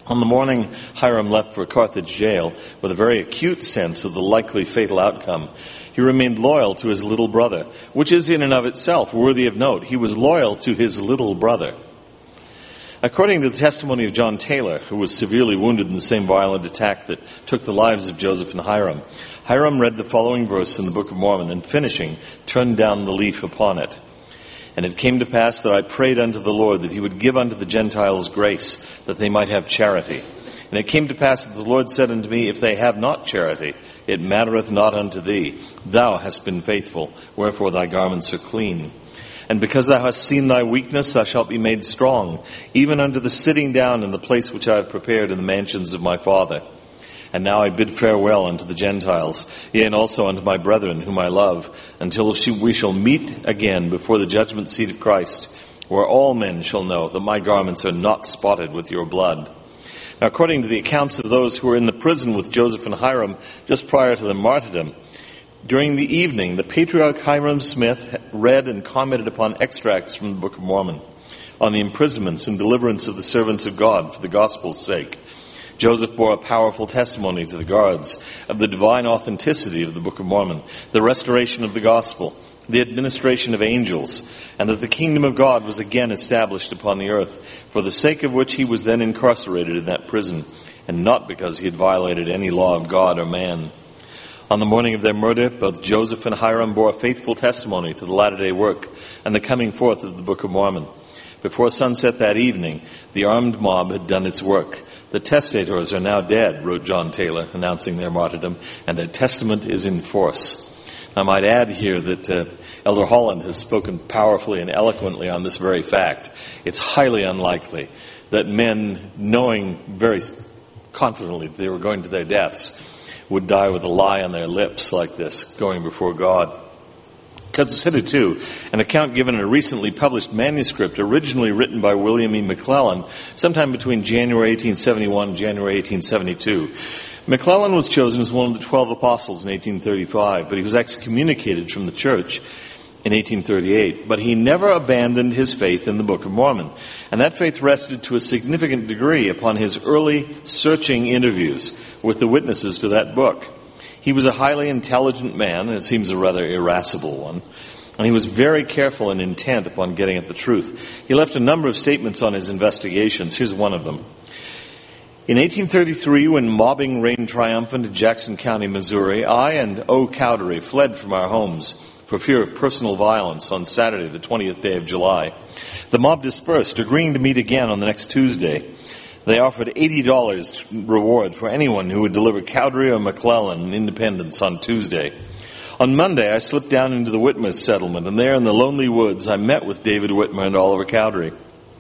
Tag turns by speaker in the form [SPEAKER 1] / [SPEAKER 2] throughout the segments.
[SPEAKER 1] On the morning Hiram left for Carthage jail, with a very acute sense of the likely fatal outcome, he remained loyal to his little brother, which is in and of itself worthy of note. He was loyal to his little brother. According to the testimony of John Taylor, who was severely wounded in the same violent attack that took the lives of Joseph and Hiram, Hiram read the following verse in the Book of Mormon, and finishing, turned down the leaf upon it. And it came to pass that I prayed unto the Lord that he would give unto the Gentiles grace, that they might have charity. And it came to pass that the Lord said unto me, If they have not charity, it mattereth not unto thee. Thou hast been faithful, wherefore thy garments are clean. And because thou hast seen thy weakness, thou shalt be made strong, even unto the sitting down in the place which I have prepared in the mansions of my Father. And now I bid farewell unto the Gentiles, yea, and also unto my brethren whom I love, until we shall meet again before the judgment seat of Christ, where all men shall know that my garments are not spotted with your blood. Now, according to the accounts of those who were in the prison with Joseph and Hiram just prior to the martyrdom, during the evening, the patriarch Hiram Smith read and commented upon extracts from the Book of Mormon on the imprisonments and deliverance of the servants of God for the gospel's sake. Joseph bore a powerful testimony to the guards of the divine authenticity of the Book of Mormon, the restoration of the gospel, the administration of angels, and that the kingdom of God was again established upon the earth, for the sake of which he was then incarcerated in that prison, and not because he had violated any law of God or man. On the morning of their murder, both Joseph and Hiram bore a faithful testimony to the latter-day work and the coming forth of the Book of Mormon. Before sunset that evening, the armed mob had done its work. The testators are now dead, wrote John Taylor, announcing their martyrdom, and their testament is in force. I might add here that Elder Holland has spoken powerfully and eloquently on this very fact. It's highly unlikely that men, knowing very confidently that they were going to their deaths, would die with a lie on their lips like this, going before God. Consider, too, an account given in a recently published manuscript originally written by William E. McClellan sometime between January 1871 and January 1872. McClellan was chosen as one of the 12 apostles in 1835, but he was excommunicated from the church in 1838. But he never abandoned his faith in the Book of Mormon, and that faith rested to a significant degree upon his early searching interviews with the witnesses to that book. He was a highly intelligent man, and it seems a rather irascible one, and he was very careful and intent upon getting at the truth. He left a number of statements on his investigations. Here's one of them. In 1833, when mobbing reigned triumphant in Jackson County, Missouri, I and O. Cowdery fled from our homes for fear of personal violence on Saturday, the 20th day of July. The mob dispersed, agreeing to meet again on the next Tuesday. They offered $80 reward for anyone who would deliver Cowdery or McClellan in Independence on Tuesday. On Monday, I slipped down into the Whitmer settlement, and there in the lonely woods, I met with David Whitmer and Oliver Cowdery.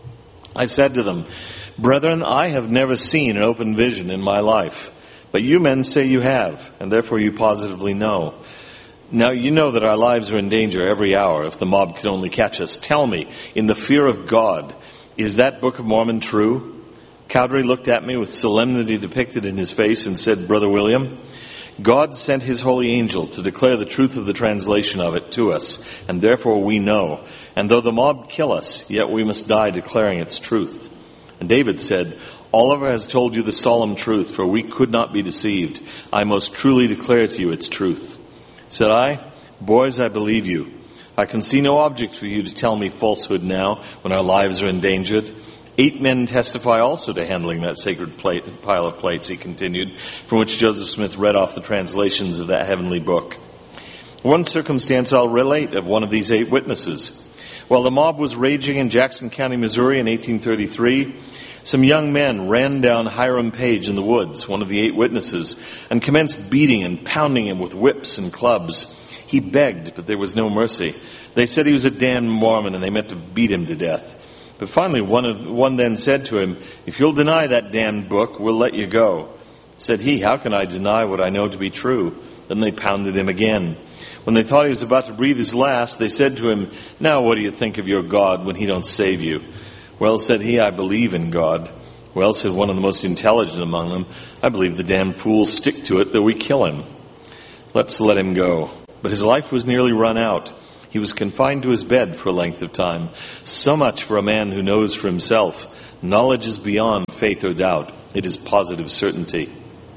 [SPEAKER 1] I said to them, Brethren, I have never seen an open vision in my life, but you men say you have, and therefore you positively know. Now you know that our lives are in danger every hour if the mob could only catch us. Tell me, in the fear of God, is that Book of Mormon true? Cowdery looked at me with solemnity depicted in his face and said, Brother William, God sent his holy angel to declare the truth of the translation of it to us, and therefore we know. And though the mob kill us, yet we must die declaring its truth. And David said, Oliver has told you the solemn truth, for we could not be deceived. I most truly declare to you its truth. Said I, Boys, I believe you. I can see no object for you to tell me falsehood now, when our lives are endangered. 8 men testify also to handling that sacred pile of plates, he continued, from which Joseph Smith read off the translations of that heavenly book. One circumstance I'll relate of one of these 8 witnesses. While the mob was raging in Jackson County, Missouri in 1833, some young men ran down Hiram Page in the woods, one of the 8 witnesses, and commenced beating and pounding him with whips and clubs. He begged, but there was no mercy. They said he was a damned Mormon, and they meant to beat him to death. But finally one then said to him, If you'll deny that damned book, we'll let you go. Said he, How can I deny what I know to be true? Then they pounded him again. When they thought he was about to breathe his last, they said to him, Now what do you think of your God when he don't save you? Well, said he, I believe in God. Well, said one of the most intelligent among them, I believe the damned fools stick to it, though we kill him. Let's let him go. But his life was nearly run out. He was confined to his bed for a length of time. So much for a man who knows for himself. Knowledge is beyond faith or doubt. It is positive certainty.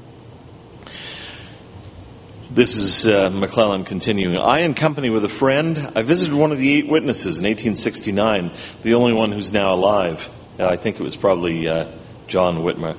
[SPEAKER 1] This is McClellan continuing. I, in company with a friend, I visited one of the 8 witnesses in 1869, the only one who's now alive. I think it was probably John Whitmer.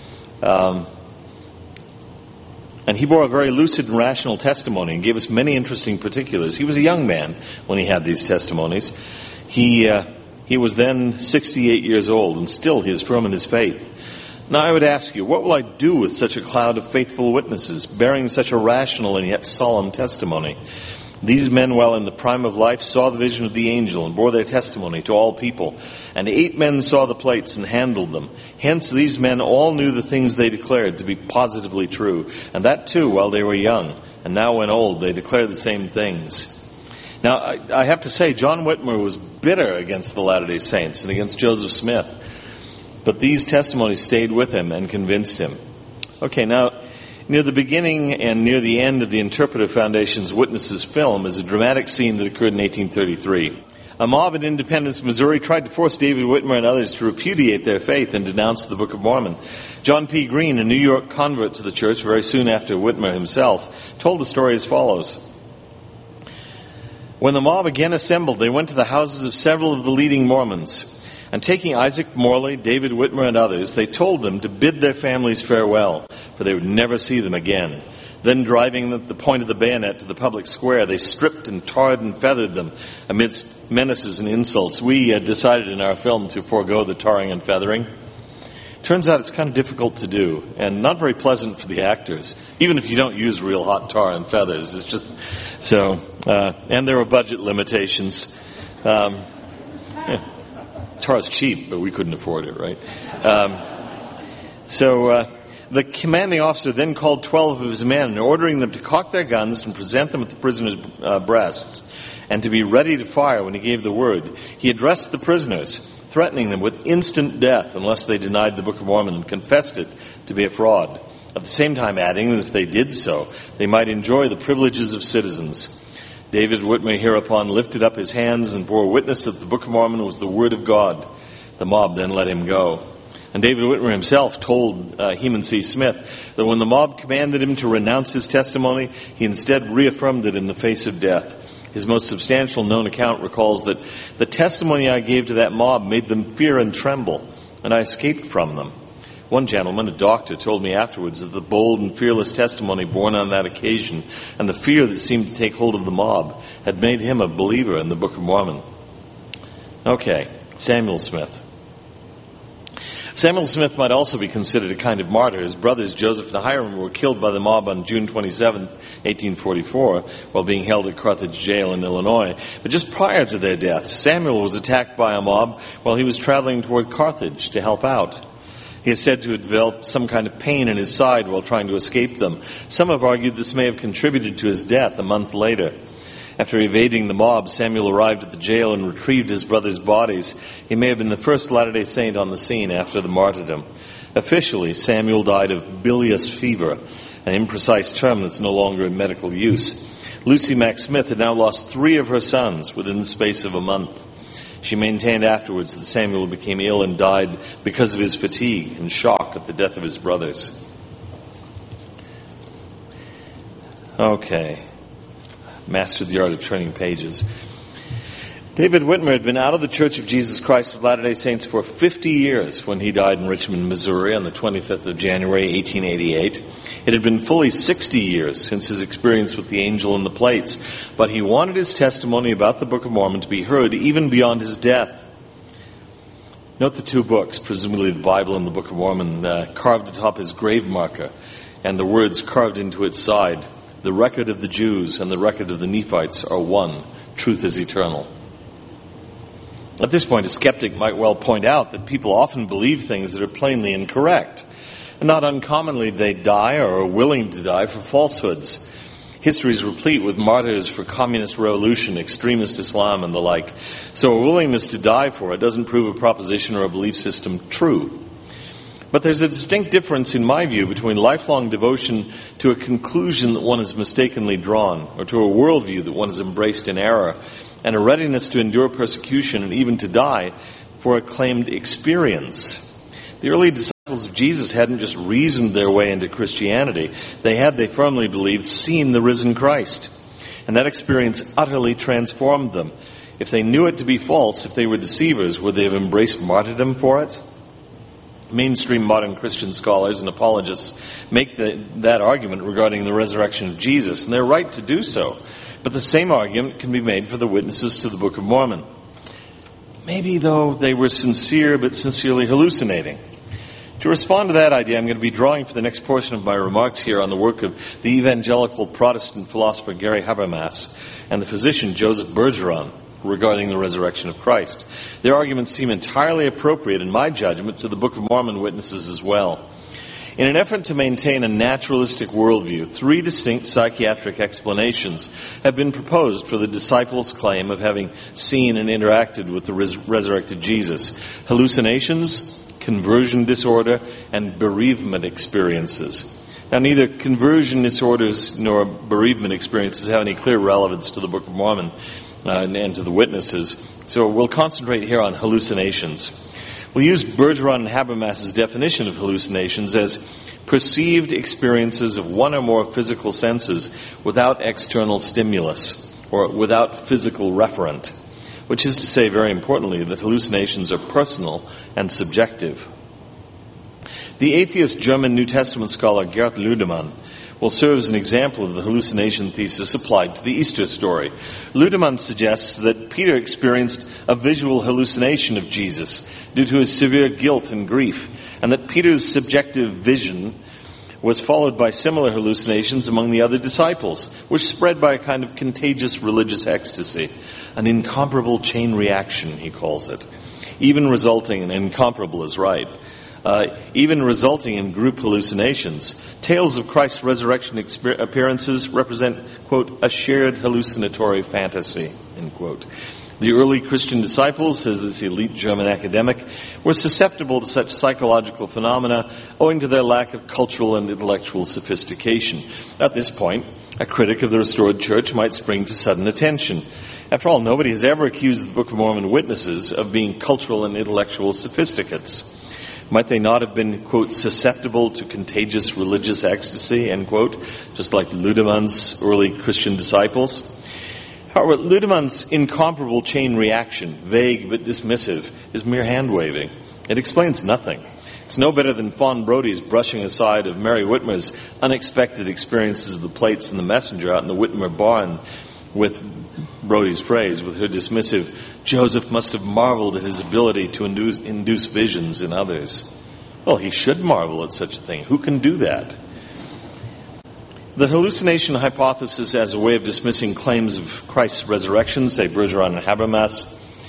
[SPEAKER 1] And he bore a very lucid and rational testimony and gave us many interesting particulars. He was a young man when he had these testimonies. He was then 68 years old, and still he is firm in his faith. Now I would ask you, what will I do with such a cloud of faithful witnesses, bearing such a rational and yet solemn testimony? These men, while in the prime of life, saw the vision of the angel and bore their testimony to all people. And 8 men saw the plates and handled them. Hence these men all knew the things they declared to be positively true, and that too while they were young. And now when old, they declare the same things. Now, I have to say, John Whitmer was bitter against the Latter-day Saints and against Joseph Smith. But these testimonies stayed with him and convinced him. Okay, now, near the beginning and near the end of the Interpretive Foundation's Witnesses film is a dramatic scene that occurred in 1833. A mob in Independence, Missouri tried to force David Whitmer and others to repudiate their faith and denounce the Book of Mormon. John P. Green, a New York convert to the church very soon after Whitmer himself, told the story as follows. When the mob again assembled, they went to the houses of several of the leading Mormons. And taking Isaac Morley, David Whitmer, and others, they told them to bid their families farewell, for they would never see them again. Then, driving them at the point of the bayonet to the public square, they stripped and tarred and feathered them amidst menaces and insults. We decided in our film to forego the tarring and feathering. Turns out it's kind of difficult to do, and not very pleasant for the actors, even if you don't use real hot tar and feathers. It's just so, and there were budget limitations. Tar's cheap, but we couldn't afford it, right? The commanding officer then called 12 of his men, ordering them to cock their guns and present them at the prisoners' breasts, and to be ready to fire when he gave the word. He addressed the prisoners, threatening them with instant death unless they denied the Book of Mormon and confessed it to be a fraud. At the same time adding that if they did so, they might enjoy the privileges of citizens. David Whitmer hereupon lifted up his hands and bore witness that the Book of Mormon was the Word of God. The mob then let him go. And David Whitmer himself told Heman C. Smith that when the mob commanded him to renounce his testimony, he instead reaffirmed it in the face of death. His most substantial known account recalls that the testimony I gave to that mob made them fear and tremble, and I escaped from them. One gentleman, a doctor, told me afterwards that the bold and fearless testimony borne on that occasion and the fear that seemed to take hold of the mob had made him a believer in the Book of Mormon. Okay, Samuel Smith. Samuel Smith might also be considered a kind of martyr. His brothers Joseph and Hiram were killed by the mob on June 27, 1844, while being held at Carthage Jail in Illinois. But just prior to their deaths, Samuel was attacked by a mob while he was traveling toward Carthage to help out. He is said to have developed some kind of pain in his side while trying to escape them. Some have argued this may have contributed to his death a month later. After evading the mob, Samuel arrived at the jail and retrieved his brothers' bodies. He may have been the first Latter-day Saint on the scene after the martyrdom. Officially, Samuel died of bilious fever, an imprecise term that's no longer in medical use. Lucy Mack Smith had now lost 3 of her sons within the space of a month. She maintained afterwards that Samuel became ill and died because of his fatigue and shock at the death of his brothers. Okay. Mastered the art of turning pages. David Whitmer had been out of the Church of Jesus Christ of Latter-day Saints for 50 years when he died in Richmond, Missouri on the 25th of January, 1888. It had been fully 60 years since his experience with the angel and the plates, but he wanted his testimony about the Book of Mormon to be heard even beyond his death. Note the 2 books, presumably the Bible and the Book of Mormon, carved atop his grave marker, and the words carved into its side. The record of the Jews and the record of the Nephites are one. Truth is eternal. At this point, a skeptic might well point out that people often believe things that are plainly incorrect. And not uncommonly, they die or are willing to die for falsehoods. History is replete with martyrs for communist revolution, extremist Islam, and the like. So a willingness to die for it doesn't prove a proposition or a belief system true. But there's a distinct difference, in my view, between lifelong devotion to a conclusion that one has mistakenly drawn, or to a worldview that one has embraced in error, and a readiness to endure persecution and even to die for a claimed experience. The early disciples of Jesus hadn't just reasoned their way into Christianity. They firmly believed, seen the risen Christ. And that experience utterly transformed them. If they knew it to be false, if they were deceivers, would they have embraced martyrdom for it? Mainstream modern Christian scholars and apologists make that argument regarding the resurrection of Jesus, and they're right to do so. But the same argument can be made for the witnesses to the Book of Mormon. Maybe, though, they were sincere but sincerely hallucinating. To respond to that idea, I'm going to be drawing for the next portion of my remarks here on the work of the evangelical Protestant philosopher Gary Habermas and the physician Joseph Bergeron regarding the resurrection of Christ. Their arguments seem entirely appropriate, in my judgment, to the Book of Mormon witnesses as well. In an effort to maintain a naturalistic worldview, 3 distinct psychiatric explanations have been proposed for the disciples' claim of having seen and interacted with the resurrected Jesus: hallucinations, conversion disorder, and bereavement experiences. Now, neither conversion disorders nor bereavement experiences have any clear relevance to the Book of Mormon and to the witnesses, so we'll concentrate here on hallucinations. We'll use Bergeron and Habermas's definition of hallucinations as perceived experiences of one or more physical senses without external stimulus or without physical referent, which is to say, very importantly, that hallucinations are personal and subjective. The atheist German New Testament scholar Gerd Ludemann will serve as an example of the hallucination thesis applied to the Easter story. Ludemann suggests that Peter experienced a visual hallucination of Jesus due to his severe guilt and grief, and that Peter's subjective vision was followed by similar hallucinations among the other disciples, which spread by a kind of contagious religious ecstasy, an incomparable chain reaction, he calls it, even resulting in incomparable is right. Even resulting in group hallucinations. Tales of Christ's resurrection appearances represent, quote, a shared hallucinatory fantasy, end quote. The early Christian disciples, says this elite German academic, were susceptible to such psychological phenomena owing to their lack of cultural and intellectual sophistication. At this point, a critic of the restored church might spring to sudden attention. After all, nobody has ever accused the Book of Mormon witnesses of being cultural and intellectual sophisticates. Might they not have been, quote, susceptible to contagious religious ecstasy, end quote, just like Ludemann's early Christian disciples? However, Ludemann's incomparable chain reaction, vague but dismissive, is mere hand-waving. It explains nothing. It's no better than Fawn Brody's brushing aside of Mary Whitmer's unexpected experiences of the plates and the messenger out in the Whitmer barn with Brody's phrase, with her dismissive, Joseph must have marveled at his ability to induce visions in others. Well, he should marvel at such a thing. Who can do that? The hallucination hypothesis as a way of dismissing claims of Christ's resurrection, say Bergeron and Habermas,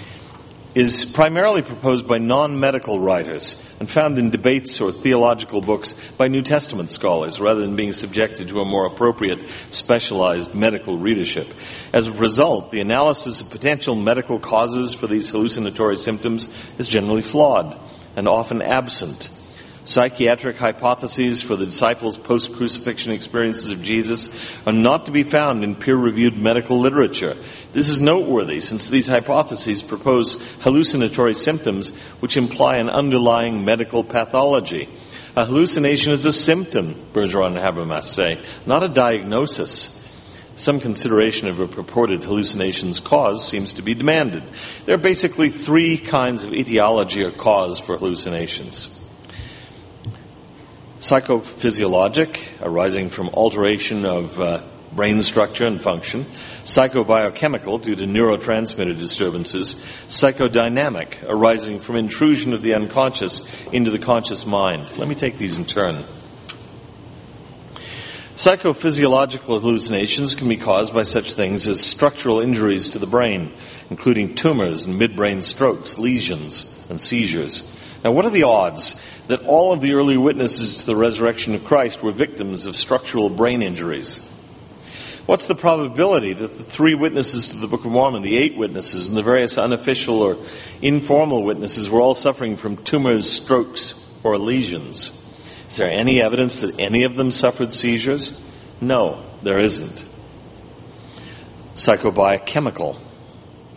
[SPEAKER 1] is primarily proposed by non-medical writers and found in debates or theological books by New Testament scholars rather than being subjected to a more appropriate specialized medical readership. As a result, the analysis of potential medical causes for these hallucinatory symptoms is generally flawed and often absent. Psychiatric hypotheses for the disciples' post-crucifixion experiences of Jesus are not to be found in peer-reviewed medical literature. This is noteworthy since these hypotheses propose hallucinatory symptoms which imply an underlying medical pathology. A hallucination is a symptom, Bergeron and Habermas say, not a diagnosis. Some consideration of a purported hallucination's cause seems to be demanded. There are basically 3 kinds of etiology or cause for hallucinations. Psychophysiologic, arising from alteration of brain structure and function. Psychobiochemical, due to neurotransmitter disturbances. Psychodynamic, arising from intrusion of the unconscious into the conscious mind. Let me take these in turn. Psychophysiological hallucinations can be caused by such things as structural injuries to the brain, including tumors and midbrain strokes, lesions, and seizures. Now, what are the odds that all of the early witnesses to the resurrection of Christ were victims of structural brain injuries? What's the probability that the 3 witnesses to the Book of Mormon, the 8 witnesses, and the various unofficial or informal witnesses were all suffering from tumors, strokes, or lesions? Is there any evidence that any of them suffered seizures? No, there isn't. Psychobiochemical.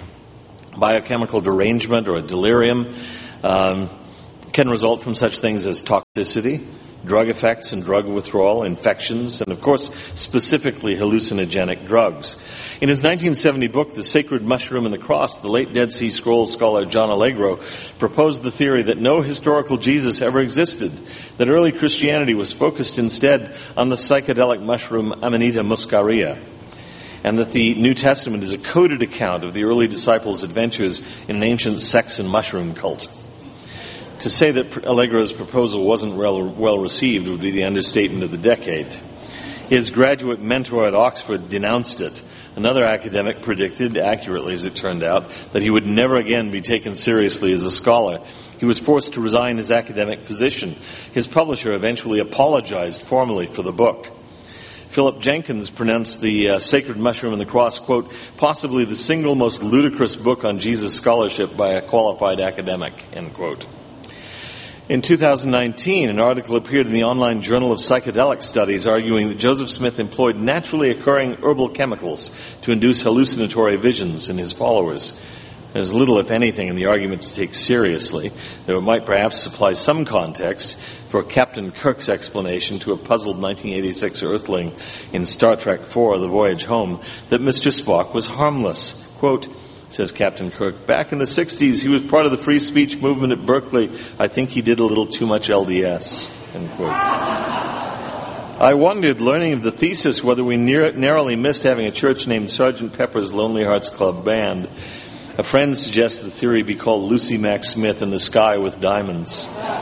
[SPEAKER 1] biochemical derangement or a delirium can result from such things as toxicity, drug effects and drug withdrawal, infections, and of course, specifically hallucinogenic drugs. In his 1970 book, The Sacred Mushroom and the Cross, the late Dead Sea Scrolls scholar John Allegro proposed the theory that no historical Jesus ever existed, that early Christianity was focused instead on the psychedelic mushroom Amanita muscaria, and that the New Testament is a coded account of the early disciples' adventures in an ancient sex and mushroom cult. To say that Allegro's proposal wasn't well received would be the understatement of the decade. His graduate mentor at Oxford denounced it. Another academic predicted, accurately as it turned out, that he would never again be taken seriously as a scholar. He was forced to resign his academic position. His publisher eventually apologized formally for the book. Philip Jenkins pronounced The Sacred Mushroom and the Cross, quote, possibly the single most ludicrous book on Jesus scholarship by a qualified academic, end quote. In 2019, an article appeared in the Online Journal of Psychedelic Studies arguing that Joseph Smith employed naturally occurring herbal chemicals to induce hallucinatory visions in his followers. There's little, if anything, in the argument to take seriously, though it might perhaps supply some context for Captain Kirk's explanation to a puzzled 1986 Earthling in Star Trek IV, The Voyage Home, that Mr. Spock was harmless. Quote, says Captain Kirk, back in the 60s, he was part of the free speech movement at Berkeley. I think he did a little too much LDS, end quote. I wondered, learning of the thesis, whether we narrowly missed having a church named Sgt. Pepper's Lonely Hearts Club Band. A friend suggests the theory be called Lucy Mack Smith in the Sky with Diamonds.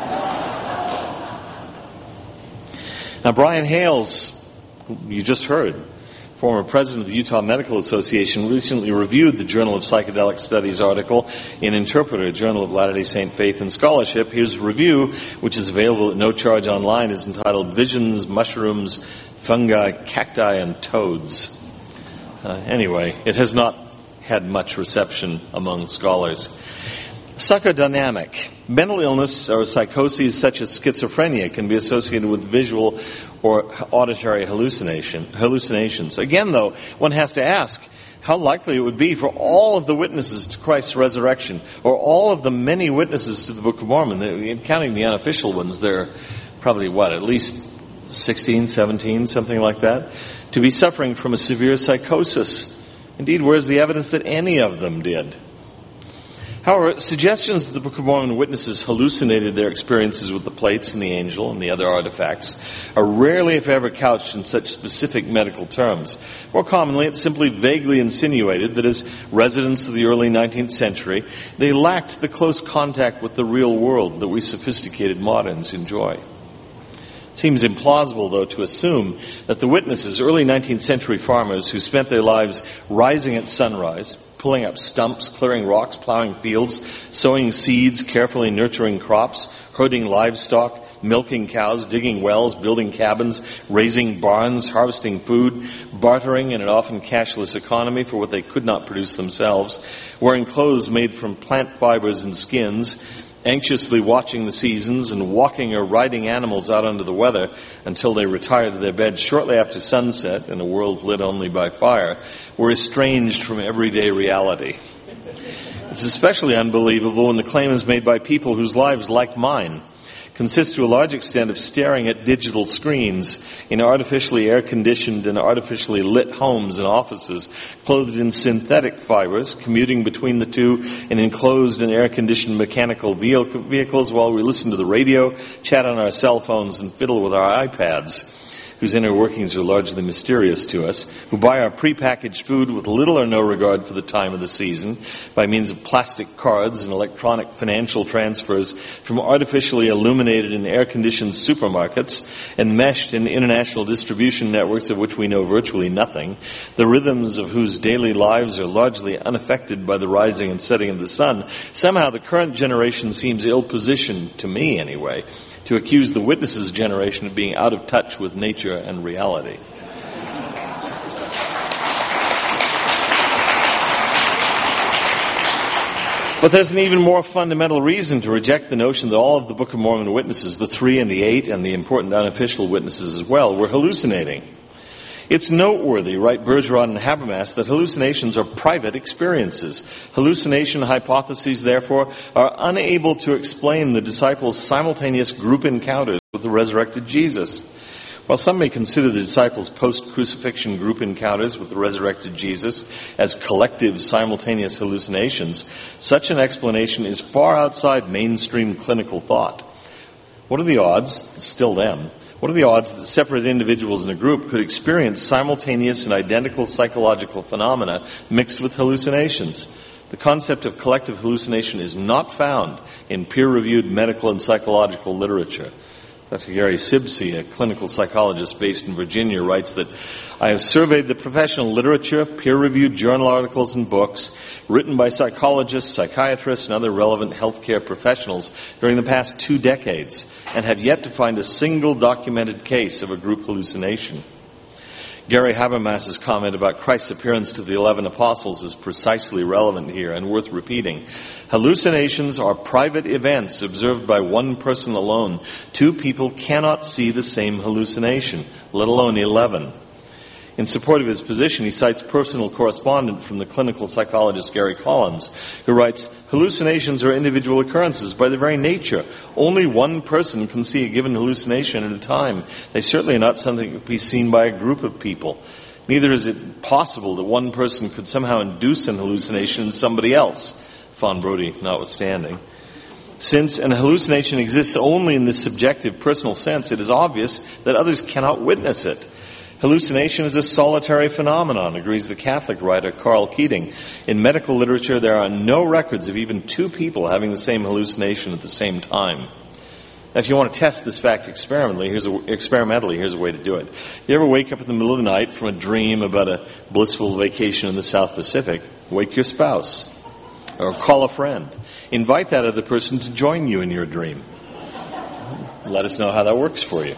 [SPEAKER 1] Now, Brian Hales, you just heard, former president of the Utah Medical Association, recently reviewed the Journal of Psychedelic Studies article in Interpreter, Journal of Latter-day Saint Faith and Scholarship. His review, which is available at no charge online, is entitled Visions, Mushrooms, Fungi, Cacti, and Toads. Anyway, it has not had much reception among scholars. Psychodynamic. Mental illness or psychoses such as schizophrenia can be associated with visual or auditory hallucinations. Again, though, one has to ask how likely it would be for all of the witnesses to Christ's resurrection, or all of the many witnesses to the Book of Mormon, counting the unofficial ones, there are probably, at least 16, 17, something like that, to be suffering from a severe psychosis. Indeed, where's the evidence that any of them did? However, suggestions that the Book of Mormon witnesses hallucinated their experiences with the plates and the angel and the other artifacts are rarely, if ever, couched in such specific medical terms. More commonly, it's simply vaguely insinuated that as residents of the early 19th century, they lacked the close contact with the real world that we sophisticated moderns enjoy. It seems implausible, though, to assume that the witnesses, early 19th century farmers who spent their lives rising at sunrise, pulling up stumps, clearing rocks, plowing fields, sowing seeds, carefully nurturing crops, herding livestock, milking cows, digging wells, building cabins, raising barns, harvesting food, bartering in an often cashless economy for what they could not produce themselves, wearing clothes made from plant fibers and skins, anxiously watching the seasons and walking or riding animals out under the weather until they retired to their beds shortly after sunset in a world lit only by fire, were estranged from everyday reality. It's especially unbelievable when the claim is made by people whose lives, like mine, consist to a large extent of staring at digital screens in artificially air-conditioned and artificially lit homes and offices, clothed in synthetic fibers, commuting between the two in enclosed and air-conditioned mechanical vehicles while we listen to the radio, chat on our cell phones, and fiddle with our iPads, whose inner workings are largely mysterious to us, who buy our prepackaged food with little or no regard for the time of the season by means of plastic cards and electronic financial transfers from artificially illuminated and air-conditioned supermarkets enmeshed in international distribution networks of which we know virtually nothing, the rhythms of whose daily lives are largely unaffected by the rising and setting of the sun. Somehow the current generation seems ill-positioned, to me anyway, to accuse the witnesses' generation of being out of touch with nature and reality. But there's an even more fundamental reason to reject the notion that all of the Book of Mormon witnesses, the 3 and the 8 and the important unofficial witnesses as well, were hallucinating. It's noteworthy, write Bergeron and Habermas, that hallucinations are private experiences. Hallucination hypotheses, therefore, are unable to explain the disciples' simultaneous group encounters with the resurrected Jesus. While some may consider the disciples' post-crucifixion group encounters with the resurrected Jesus as collective simultaneous hallucinations, such an explanation is far outside mainstream clinical thought. What are the odds, still then, what are the odds that separate individuals in a group could experience simultaneous and identical psychological phenomena mixed with hallucinations? The concept of collective hallucination is not found in peer-reviewed medical and psychological literature. Dr. Gary Sibsey, a clinical psychologist based in Virginia, writes that, I have surveyed the professional literature, peer-reviewed journal articles and books written by psychologists, psychiatrists, and other relevant healthcare professionals during the past 2 decades and have yet to find a single documented case of a group hallucination. Gary Habermas's comment about Christ's appearance to the 11 apostles is precisely relevant here and worth repeating. Hallucinations are private events observed by one person alone. 2 people cannot see the same hallucination, let alone 11. In support of his position, he cites personal correspondence from the clinical psychologist Gary Collins, who writes, hallucinations are individual occurrences by their very nature. Only one person can see a given hallucination at a time. They certainly are not something that can be seen by a group of people. Neither is it possible that one person could somehow induce an hallucination in somebody else, von Brody notwithstanding. Since an hallucination exists only in this subjective personal sense, it is obvious that others cannot witness it. Hallucination is a solitary phenomenon, agrees the Catholic writer Karl Keating. In medical literature, there are no records of even 2 people having the same hallucination at the same time. Now, if you want to test this fact experimentally, here's a way to do it. You ever wake up in the middle of the night from a dream about a blissful vacation in the South Pacific? Wake your spouse. Or call a friend. Invite that other person to join you in your dream. Let us know how that works for you.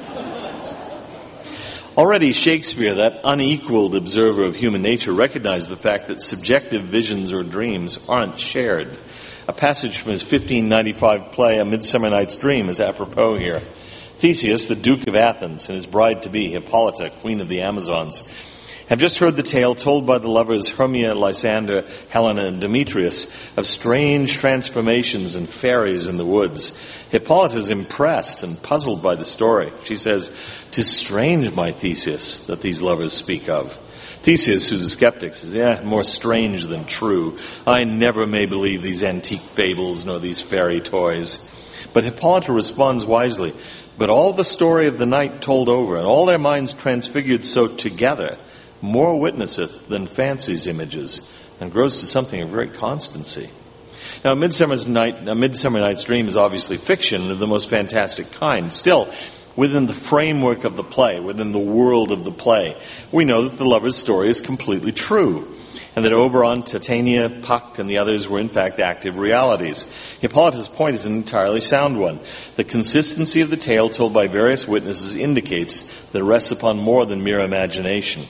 [SPEAKER 1] Already Shakespeare, that unequaled observer of human nature, recognized the fact that subjective visions or dreams aren't shared. A passage from his 1595 play, A Midsummer Night's Dream, is apropos here. Theseus, the Duke of Athens, and his bride-to-be, Hippolyta, Queen of the Amazons, have just heard the tale told by the lovers Hermia, Lysander, Helena, and Demetrius of strange transformations and fairies in the woods. Hippolyta is impressed and puzzled by the story. She says, "'Tis strange, my Theseus, that these lovers speak of." Theseus, who's a skeptic, says, more strange than true. I never may believe these antique fables nor these fairy toys. But Hippolyta responds wisely, but all the story of the night told over, and all their minds transfigured so together, more witnesseth than fancy's images, and grows to something of great constancy. Now, A Midsummer Night's Dream is obviously fiction of the most fantastic kind. Still, within the framework of the play, within the world of the play, we know that the lover's story is completely true, and that Oberon, Titania, Puck, and the others were in fact active realities. Hippolyta's point is an entirely sound one. The consistency of the tale told by various witnesses indicates that it rests upon more than mere imagination.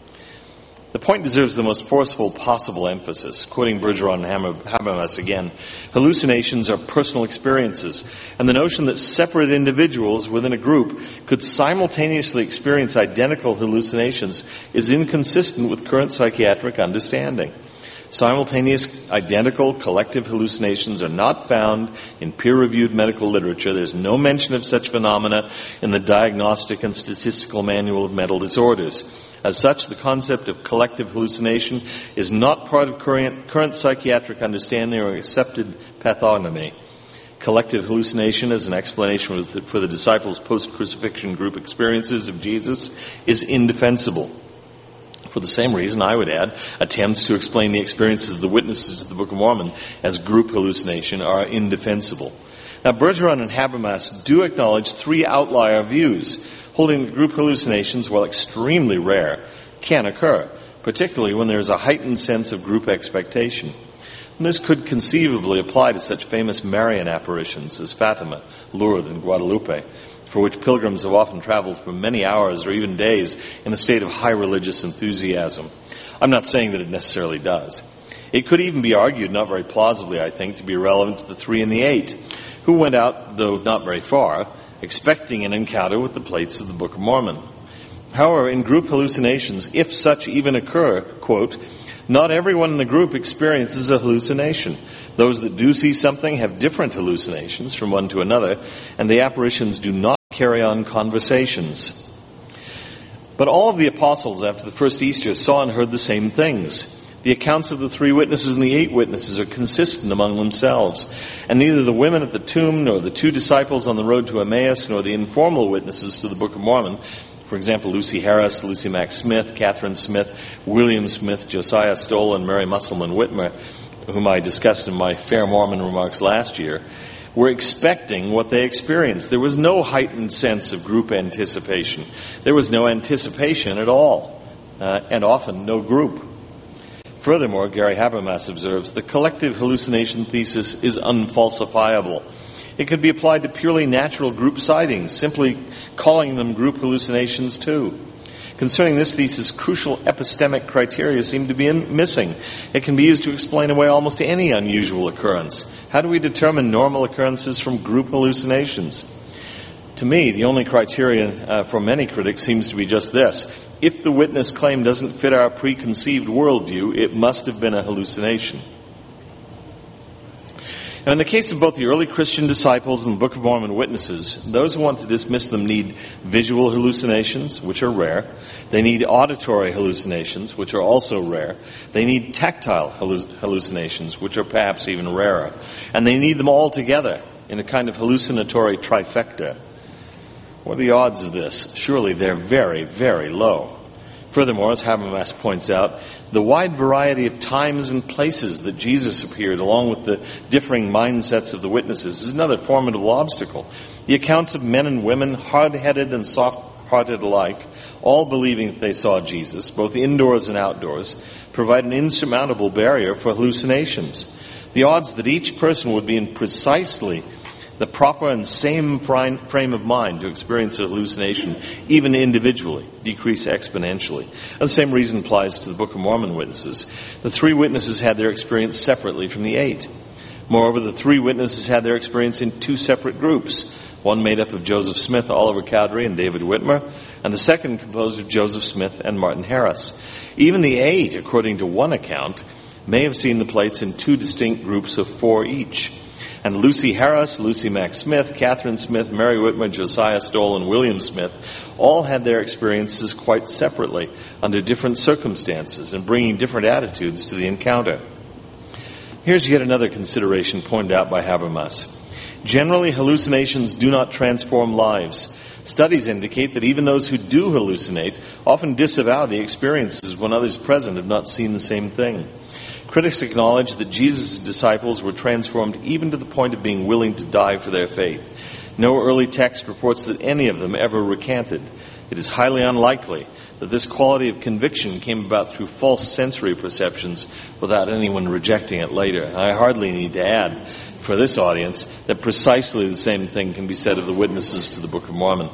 [SPEAKER 1] The point deserves the most forceful possible emphasis. Quoting Bergeron and Habermas again, hallucinations are personal experiences, and the notion that separate individuals within a group could simultaneously experience identical hallucinations is inconsistent with current psychiatric understanding. Simultaneous, identical, collective hallucinations are not found in peer-reviewed medical literature. There's no mention of such phenomena in the Diagnostic and Statistical Manual of Mental Disorders. As such, the concept of collective hallucination is not part of current psychiatric understanding or accepted pathognomy. Collective hallucination as an explanation for the disciples' post-crucifixion group experiences of Jesus is indefensible. For the same reason, I would add, attempts to explain the experiences of the witnesses of the Book of Mormon as group hallucination are indefensible. Now, Bergeron and Habermas do acknowledge 3 outlier views, holding that group hallucinations, while extremely rare, can occur, particularly when there is a heightened sense of group expectation. And this could conceivably apply to such famous Marian apparitions as Fatima, Lourdes, and Guadalupe, for which pilgrims have often traveled for many hours or even days in a state of high religious enthusiasm. I'm not saying that it necessarily does. It could even be argued, not very plausibly, I think, to be relevant to the 3 and the 8, who went out, though not very far, expecting an encounter with the plates of the Book of Mormon. However, in group hallucinations, if such even occur, quote, not everyone in the group experiences a hallucination. Those that do see something have different hallucinations from one to another, and the apparitions do not carry on conversations. But all of the apostles after the first Easter saw and heard the same things. The accounts of the 3 witnesses and the 8 witnesses are consistent among themselves, and neither the women at the tomb, nor the 2 disciples on the road to Emmaus, nor the informal witnesses to the Book of Mormon, for example, Lucy Harris, Lucy Mack Smith, Catherine Smith, William Smith, Josiah Stoll, and Mary Musselman Whitmer, whom I discussed in my Fair Mormon remarks last year, were expecting what they experienced. There was no heightened sense of group anticipation. There was no anticipation at all, and often no group. Furthermore, Gary Habermas observes, the collective hallucination thesis is unfalsifiable. It could be applied to purely natural group sightings, simply calling them group hallucinations too. Concerning this thesis, crucial epistemic criteria seem to be missing. It can be used to explain away almost any unusual occurrence. How do we determine normal occurrences from group hallucinations? To me, the only criterion for many critics seems to be just this. If the witness claim doesn't fit our preconceived worldview, it must have been a hallucination. Now, in the case of both the early Christian disciples and the Book of Mormon witnesses, those who want to dismiss them need visual hallucinations, which are rare. They need auditory hallucinations, which are also rare. They need tactile hallucinations, which are perhaps even rarer. And they need them all together in a kind of hallucinatory trifecta. What are the odds of this? Surely they're very, very low. Furthermore, as Habermas points out, the wide variety of times and places that Jesus appeared, along with the differing mindsets of the witnesses, is another formidable obstacle. The accounts of men and women, hard-headed and soft-hearted alike, all believing that they saw Jesus, both indoors and outdoors, provide an insurmountable barrier for hallucinations. The odds that each person would be in precisely the proper and same frame of mind to experience a hallucination, even individually, decrease exponentially. And the same reason applies to the Book of Mormon witnesses. The 3 witnesses had their experience separately from the 8. Moreover, the 3 witnesses had their experience in 2 separate groups, one made up of Joseph Smith, Oliver Cowdery, and David Whitmer, and the second composed of Joseph Smith and Martin Harris. Even the 8, according to one account, may have seen the plates in 2 distinct groups of 4 each. And Lucy Harris, Lucy Mack Smith, Catherine Smith, Mary Whitmer, Josiah Stoll, and William Smith all had their experiences quite separately, under different circumstances, and bringing different attitudes to the encounter. Here's yet another consideration pointed out by Habermas. Generally, hallucinations do not transform lives. Studies indicate that even those who do hallucinate often disavow the experiences when others present have not seen the same thing. Critics acknowledge that Jesus' disciples were transformed even to the point of being willing to die for their faith. No early text reports that any of them ever recanted. It is highly unlikely that this quality of conviction came about through false sensory perceptions without anyone rejecting it later. I hardly need to add for this audience that precisely the same thing can be said of the witnesses to the Book of Mormon.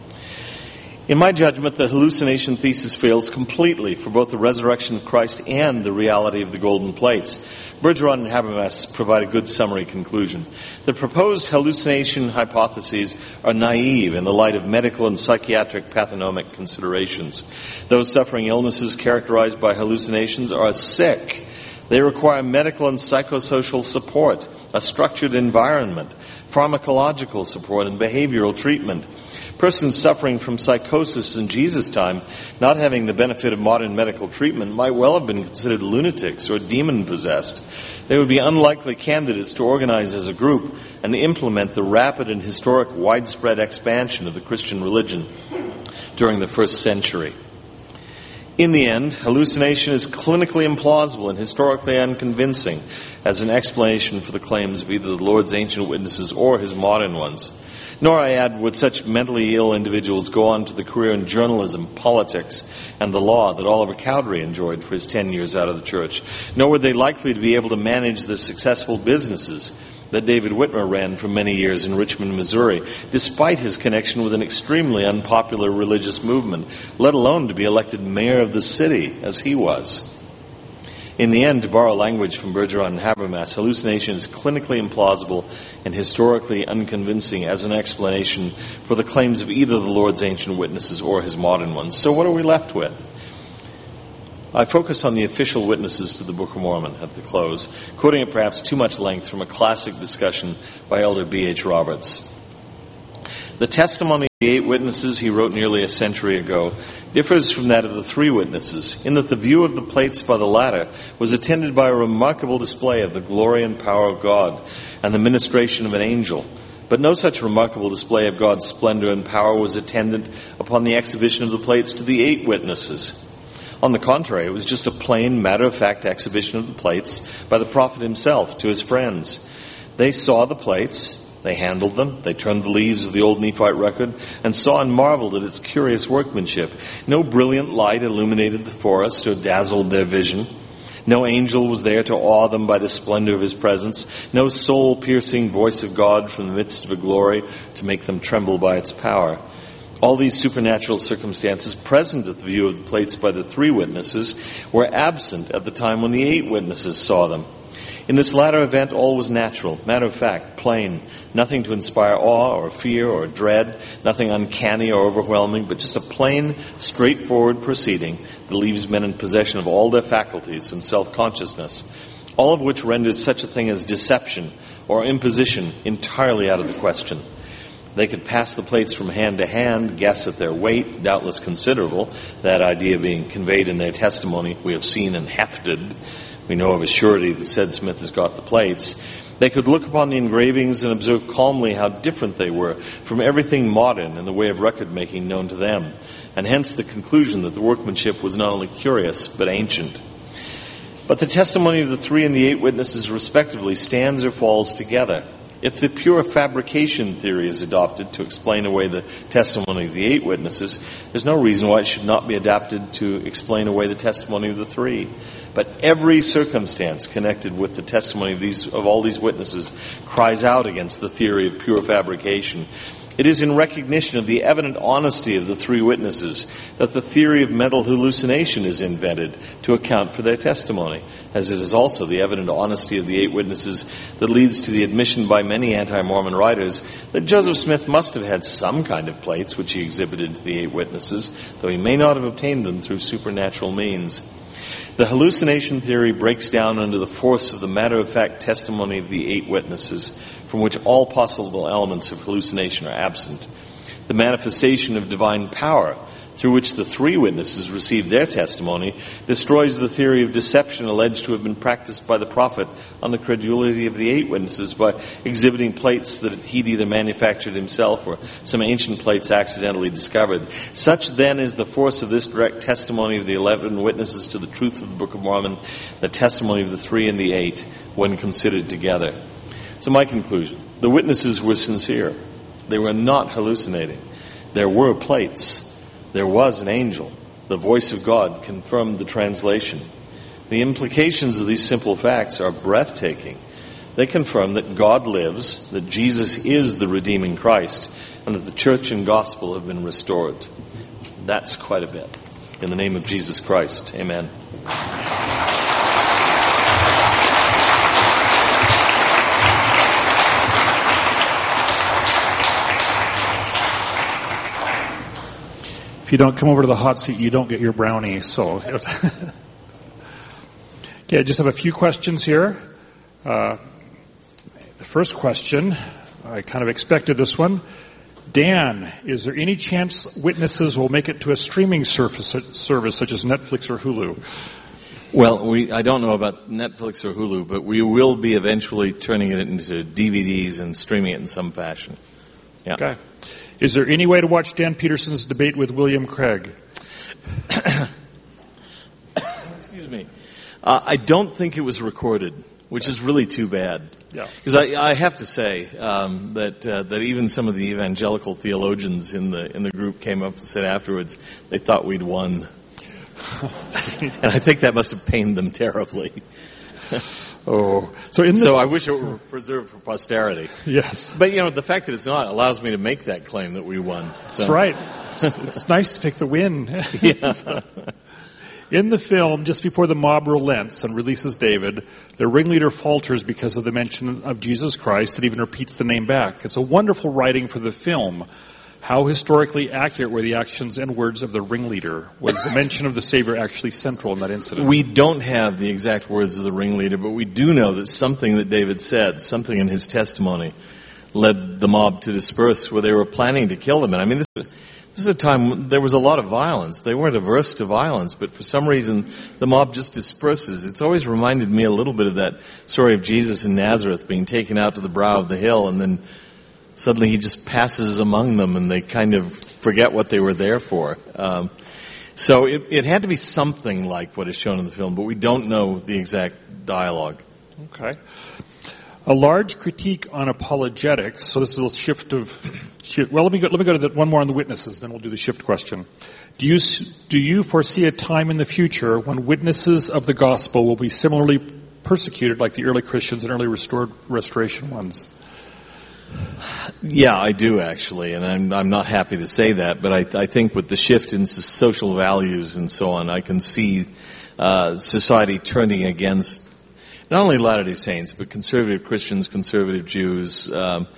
[SPEAKER 1] In my judgment, the hallucination thesis fails completely for both the resurrection of Christ and the reality of the golden plates. Bergeron and Habermas provide a good summary conclusion. The proposed hallucination hypotheses are naive in the light of medical and psychiatric pathonomic considerations. Those suffering illnesses characterized by hallucinations are sick. They require medical and psychosocial support, a structured environment, pharmacological support, and behavioral treatment. Persons suffering from psychosis in Jesus' time, not having the benefit of modern medical treatment, might well have been considered lunatics or demon-possessed. They would be unlikely candidates to organize as a group and implement the rapid and historic widespread expansion of the Christian religion during the first century. In the end, hallucination is clinically implausible and historically unconvincing as an explanation for the claims of either the Lord's ancient witnesses or his modern ones. Nor, I add, would such mentally ill individuals go on to the career in journalism, politics, and the law that Oliver Cowdery enjoyed for his 10 years out of the church. Nor were they likely to be able to manage the successful businesses that David Whitmer ran for many years in Richmond, Missouri, despite his connection with an extremely unpopular religious movement, let alone to be elected mayor of the city as he was. In the end, to borrow language from Bergeron and Habermas, hallucination is clinically implausible and historically unconvincing as an explanation for the claims of either the Lord's ancient witnesses or his modern ones. So what are we left with? I focus on the official witnesses to the Book of Mormon at the close, quoting at perhaps too much length from a classic discussion by Elder B.H. Roberts. The testimony of the 8 witnesses he wrote nearly a century ago differs from that of the 3 witnesses, in that the view of the plates by the latter was attended by a remarkable display of the glory and power of God and the ministration of an angel. But no such remarkable display of God's splendor and power was attendant upon the exhibition of the plates to the 8 witnesses. On the contrary, it was just a plain, matter-of-fact exhibition of the plates by the prophet himself to his friends. They saw the plates, they handled them, they turned the leaves of the old Nephite record, and saw and marveled at its curious workmanship. No brilliant light illuminated the forest or dazzled their vision. No angel was there to awe them by the splendor of his presence. No soul-piercing voice of God from the midst of a glory to make them tremble by its power. All these supernatural circumstances present at the view of the plates by the 3 witnesses were absent at the time when the 8 witnesses saw them. In this latter event, all was natural, matter-of-fact, plain, nothing to inspire awe or fear or dread, nothing uncanny or overwhelming, but just a plain, straightforward proceeding that leaves men in possession of all their faculties and self-consciousness, all of which renders such a thing as deception or imposition entirely out of the question. They could pass the plates from hand to hand, guess at their weight, doubtless considerable, that idea being conveyed in their testimony, we have seen and hefted. We know of a surety that said Smith has got the plates. They could look upon the engravings and observe calmly how different they were from everything modern in the way of record-making known to them, and hence the conclusion that the workmanship was not only curious, but ancient. But the testimony of the 3 and the 8 witnesses respectively stands or falls together. If the pure fabrication theory is adopted to explain away the testimony of the 8 witnesses, there's no reason why it should not be adapted to explain away the testimony of the 3. But every circumstance connected with the testimony of all these witnesses cries out against the theory of pure fabrication. It is in recognition of the evident honesty of the 3 witnesses that the theory of mental hallucination is invented to account for their testimony, as it is also the evident honesty of the 8 witnesses that leads to the admission by many anti-Mormon writers that Joseph Smith must have had some kind of plates which he exhibited to the 8 witnesses, though he may not have obtained them through supernatural means. The hallucination theory breaks down under the force of the matter-of-fact testimony of the 8 witnesses, from which all possible elements of hallucination are absent. The manifestation of divine power, through which the 3 witnesses received their testimony, destroys the theory of deception alleged to have been practiced by the prophet on the credulity of the 8 witnesses by exhibiting plates that he'd either manufactured himself or some ancient plates accidentally discovered. Such then is the force of this direct testimony of the 11 witnesses to the truth of the Book of Mormon, the testimony of the 3 and the 8, when considered together. So my conclusion, the witnesses were sincere. They were not hallucinating. There were plates. There was an angel. The voice of God confirmed the translation. The implications of these simple facts are breathtaking. They confirm that God lives, that Jesus is the redeeming Christ, and that the church and gospel have been restored. That's quite a bit. In the name of Jesus Christ, amen.
[SPEAKER 2] If you don't come over to the hot seat, you don't get your brownie. So, okay, I just have a few questions here. The first question, I kind of expected this one. Dan, is there any chance witnesses will make it to a streaming service such as Netflix or Hulu?
[SPEAKER 1] Well, I don't know about Netflix or Hulu, but we will be eventually turning it into DVDs and streaming it in some fashion. Yeah.
[SPEAKER 2] Okay. Is there any way to watch Dan Peterson's debate with William Craig?
[SPEAKER 1] Excuse me. I don't think it was recorded, which is really too bad.
[SPEAKER 2] Yeah.
[SPEAKER 1] Because I have to say that even some of the evangelical theologians in the group came up and said afterwards they thought we'd won, and I think that must have pained them terribly.
[SPEAKER 2] Oh,
[SPEAKER 1] so I wish it were preserved for posterity.
[SPEAKER 2] Yes,
[SPEAKER 1] but the fact that it's not allows me to make that claim that we won. So.
[SPEAKER 2] That's right. It's nice to take the win.
[SPEAKER 1] Yeah.
[SPEAKER 2] In the film, just before the mob relents and releases David, the ringleader falters because of the mention of Jesus Christ and even repeats the name back. It's a wonderful writing for the film. How historically accurate were the actions and words of the ringleader? Was the mention of the Savior actually central in that incident?
[SPEAKER 1] We don't have the exact words of the ringleader, but we do know that something that David said, something in his testimony, led the mob to disperse where they were planning to kill him. And I mean, this is a time when there was a lot of violence. They weren't averse to violence, but for some reason the mob just disperses. It's always reminded me a little bit of that story of Jesus in Nazareth being taken out to the brow of the hill, and then suddenly he just passes among them and they kind of forget what they were there for. So it had to be something like what is shown in the film, but we don't know the exact dialogue.
[SPEAKER 2] Okay. A large critique on apologetics. So this is a shift. Well, let me go to one more on the witnesses, then we'll do the shift question. Do you foresee a time in the future when witnesses of the gospel will be similarly persecuted like the early Christians and early restoration ones?
[SPEAKER 1] Yeah, I do actually, and I'm not happy to say that, but I think with the shift in social values and so on, I can see society turning against not only Latter-day Saints, but conservative Christians, conservative Jews,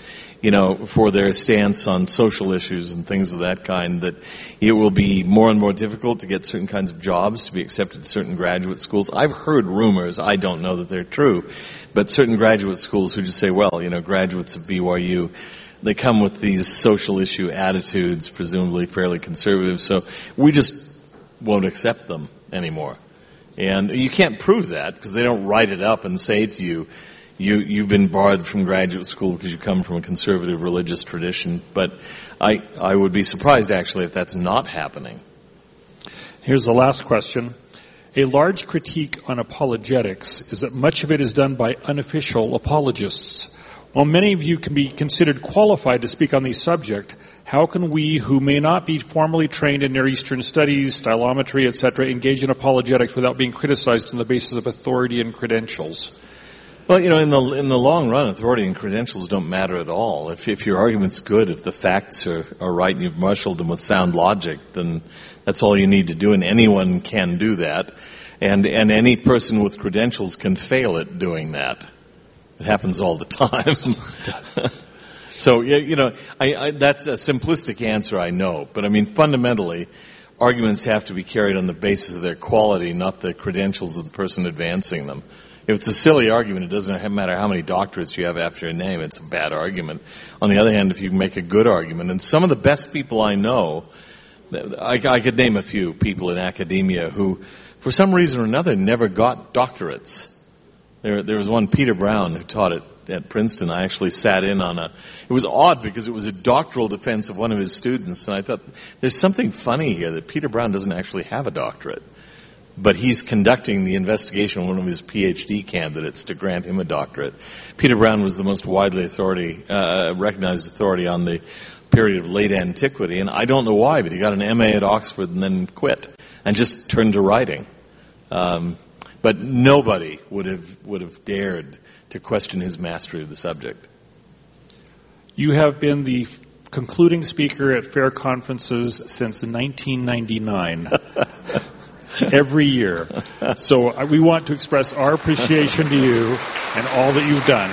[SPEAKER 1] for their stance on social issues and things of that kind, that it will be more and more difficult to get certain kinds of jobs, to be accepted to certain graduate schools. I've heard rumors, I don't know that they're true, but certain graduate schools who just say, well, graduates of BYU, they come with these social issue attitudes, presumably fairly conservative, so we just won't accept them anymore. And you can't prove that because they don't write it up and say to you, you've been barred from graduate school because you come from a conservative religious tradition. But I would be surprised actually if that's not happening.
[SPEAKER 2] Here's the last question. A large critique on apologetics is that much of it is done by unofficial apologists. While many of you can be considered qualified to speak on these subjects, how can we, who may not be formally trained in Near Eastern studies, stylometry, etc., engage in apologetics without being criticized on the basis of authority and credentials?
[SPEAKER 1] Well, in the long run, authority and credentials don't matter at all. If your argument's good, if the facts are right and you've marshaled them with sound logic, then that's all you need to do, and anyone can do that. And any person with credentials can fail at doing that. It happens all the time.
[SPEAKER 2] It does.
[SPEAKER 1] So, that's a simplistic answer, I know. But I mean, fundamentally, arguments have to be carried on the basis of their quality, not the credentials of the person advancing them. If it's a silly argument, it doesn't matter how many doctorates you have after your name. It's a bad argument. On the other hand, if you make a good argument, and some of the best people I know, I could name a few people in academia who, for some reason or another, never got doctorates. There was one, Peter Brown, who taught at Princeton. I actually sat in on it was odd because it was a doctoral defense of one of his students, and I thought, there's something funny here that Peter Brown doesn't actually have a doctorate, but he's conducting the investigation of one of his PhD candidates to grant him a doctorate. Peter Brown was the most widely recognized authority on the period of late antiquity, and I don't know why, but he got an MA at Oxford and then quit and just turned to writing. But nobody would have dared to question his mastery of the subject.
[SPEAKER 2] You have been the concluding speaker at fair conferences since 1999. Every year. So we want to express our appreciation to you and all that you've done.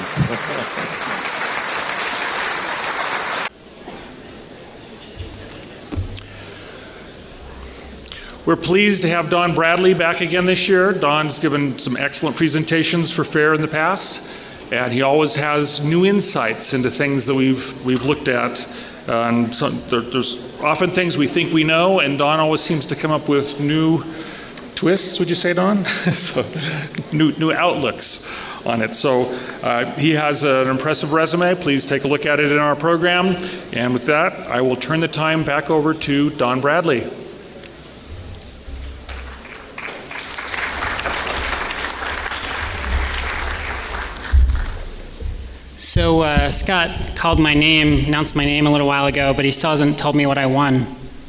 [SPEAKER 2] We're pleased to have Don Bradley back again this year. Don's given some excellent presentations for FAIR in the past, and he always has new insights into things that we've looked at. And so there's often things we think we know, and Don always seems to come up with new twists, would you say, Don? So new outlooks on it. So he has an impressive resume. Please take a look at it in our program. And with that, I will turn the time back over to Don Bradley.
[SPEAKER 3] So Scott called my name, announced my name a little while ago, but he still hasn't told me what I won.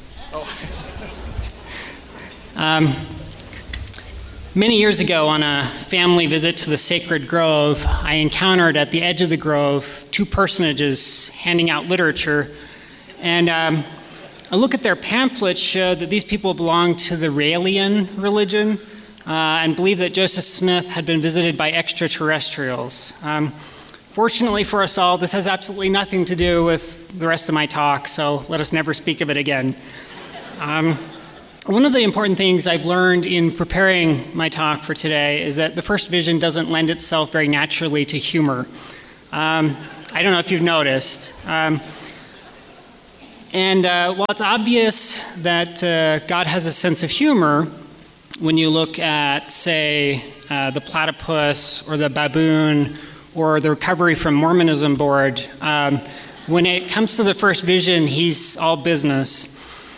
[SPEAKER 3] Many years ago, on a family visit to the Sacred Grove, I encountered at the edge of the grove two personages handing out literature. And a look at their pamphlets showed that these people belonged to the Raelian religion and believed that Joseph Smith had been visited by extraterrestrials. Fortunately for us all, this has absolutely nothing to do with the rest of my talk, so let us never speak of it again. One of the important things I've learned in preparing my talk for today is that the first vision doesn't lend itself very naturally to humor. I don't know if you've noticed. While it's obvious that God has a sense of humor, when you look at, say, the platypus or the baboon or the Recovery from Mormonism board, when it comes to the first vision, he's all business.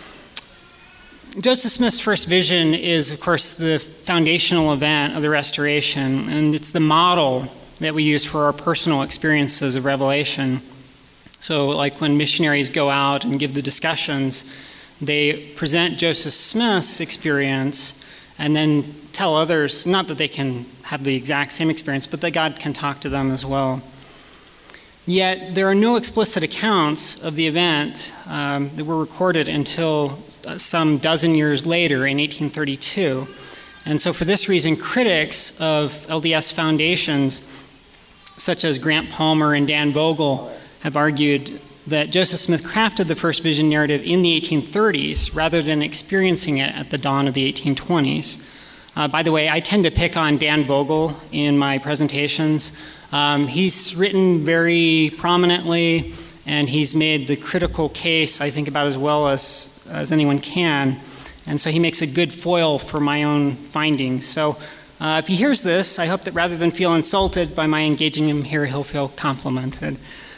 [SPEAKER 3] Joseph Smith's first vision is, of course, the foundational event of the Restoration, and it's the model that we use for our personal experiences of revelation. So, like when missionaries go out and give the discussions, they present Joseph Smith's experience and then tell others, not that they can have the exact same experience, but that God can talk to them as well. Yet, there are no explicit accounts of the event that were recorded until some dozen years later in 1832. And so for this reason, critics of LDS foundations, such as Grant Palmer and Dan Vogel, have argued that Joseph Smith crafted the first vision narrative in the 1830s rather than experiencing it at the dawn of the 1820s. By the way, I tend to pick on Dan Vogel in my presentations. He's written very prominently, and he's made the critical case, I think, about as well as anyone can. And so he makes a good foil for my own findings. So if he hears this, I hope that rather than feel insulted by my engaging him here, he'll feel complimented.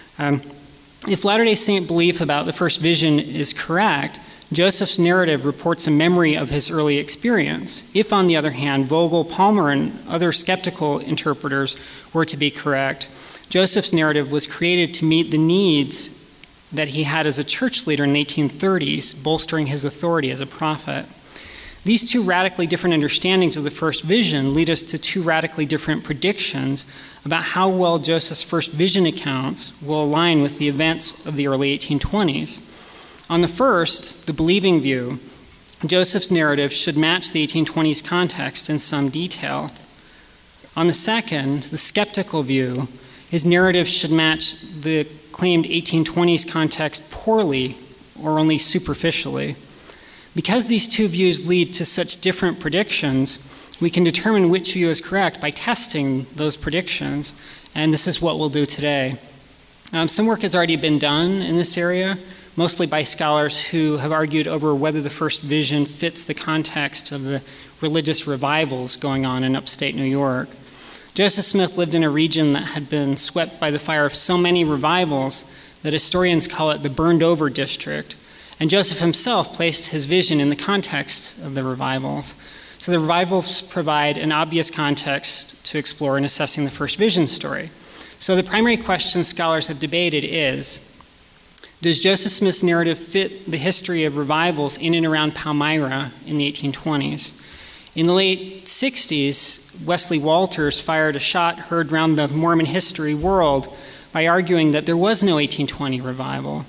[SPEAKER 3] If Latter-day Saint belief about the first vision is correct, Joseph's narrative reports a memory of his early experience. If, on the other hand, Vogel, Palmer, and other skeptical interpreters were to be correct, Joseph's narrative was created to meet the needs that he had as a church leader in the 1830s, bolstering his authority as a prophet. These two radically different understandings of the first vision lead us to two radically different predictions about how well Joseph's first vision accounts will align with the events of the early 1820s. On the first, the believing view, Joseph's narrative should match the 1820s context in some detail. On the second, the skeptical view, his narrative should match the claimed 1820s context poorly or only superficially. Because these two views lead to such different predictions, we can determine which view is correct by testing those predictions, and this is what we'll do today. Some work has already been done in this area, mostly by scholars who have argued over whether the first vision fits the context of the religious revivals going on in upstate New York. Joseph Smith lived in a region that had been swept by the fire of so many revivals that historians call it the burned over district. And Joseph himself placed his vision in the context of the revivals. So the revivals provide an obvious context to explore in assessing the first vision story. So the primary question scholars have debated is, does Joseph Smith's narrative fit the history of revivals in and around Palmyra in the 1820s? In the late 60s, Wesley Walters fired a shot heard around the Mormon history world by arguing that there was no 1820 revival.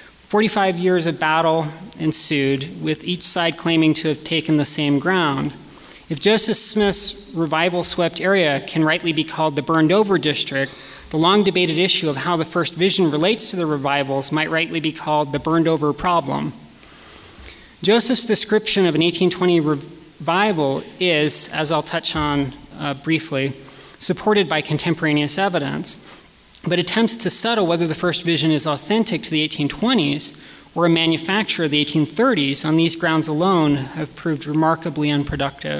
[SPEAKER 3] 45 years of battle ensued, with each side claiming to have taken the same ground. If Joseph Smith's revival-swept area can rightly be called the burned-over district, the long-debated issue of how the first vision relates to the revivals might rightly be called the burned-over problem. Joseph's description of an 1820 revival is, as I'll touch on briefly, supported by contemporaneous evidence, but attempts to settle whether the first vision is authentic to the 1820s or a manufacture of the 1830s on these grounds alone have proved remarkably unproductive.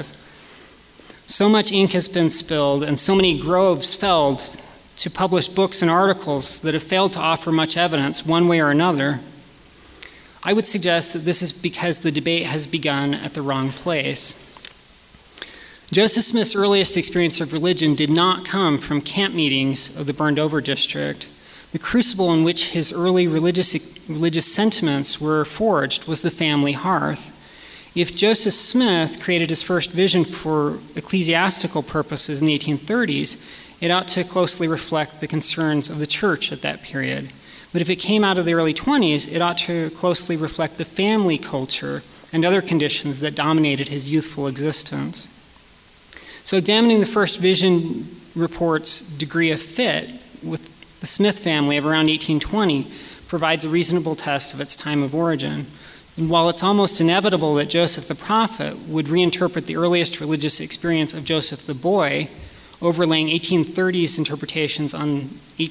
[SPEAKER 3] So much ink has been spilled and so many groves felled to publish books and articles that have failed to offer much evidence one way or another. I would suggest that this is because the debate has begun at the wrong place. Joseph Smith's earliest experience of religion did not come from camp meetings of the burned-over district. The crucible in which his early religious sentiments were forged was the family hearth. If Joseph Smith created his first vision for ecclesiastical purposes in the 1830s, it ought to closely reflect the concerns of the church at that period. But if it came out of the early 20s, it ought to closely reflect the family culture and other conditions that dominated his youthful existence. So examining the first vision report's degree of fit with the Smith family of around 1820 provides a reasonable test of its time of origin. And while it's almost inevitable that Joseph the prophet would reinterpret the earliest religious experience of Joseph the boy, overlaying 1830s interpretations on the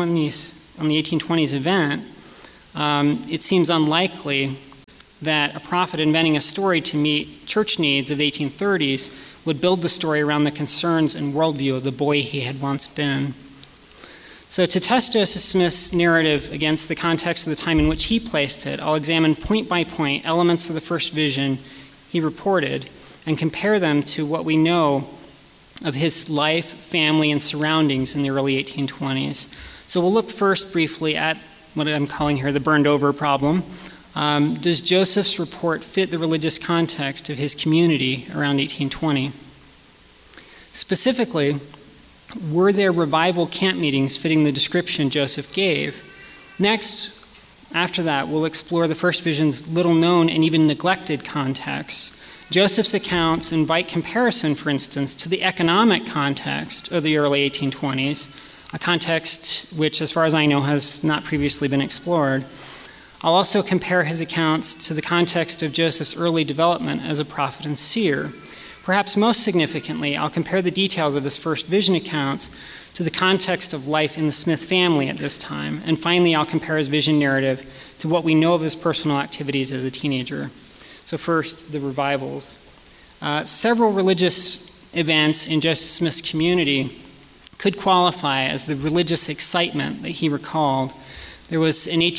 [SPEAKER 3] 1820s event, it seems unlikely that a prophet inventing a story to meet church needs of the 1830s would build the story around the concerns and worldview of the boy he had once been. So to test Joseph Smith's narrative against the context of the time in which he placed it, I'll examine point by point elements of the first vision he reported and compare them to what we know of his life, family, and surroundings in the early 1820s. So we'll look first briefly at what I'm calling here the burned over problem. Does Joseph's report fit the religious context of his community around 1820? Specifically, were there revival camp meetings fitting the description Joseph gave? Next, after that, we'll explore the first vision's little-known and even neglected context. Joseph's accounts invite comparison, for instance, to the economic context of the early 1820s, a context which, as far as I know, has not previously been explored. I'll also compare his accounts to the context of Joseph's early development as a prophet and seer. Perhaps most significantly, I'll compare the details of his first vision accounts to the context of life in the Smith family at this time. And finally, I'll compare his vision narrative to what we know of his personal activities as a teenager. So first, the revivals. Several religious events in Joseph Smith's community could qualify as the religious excitement that he recalled. There was an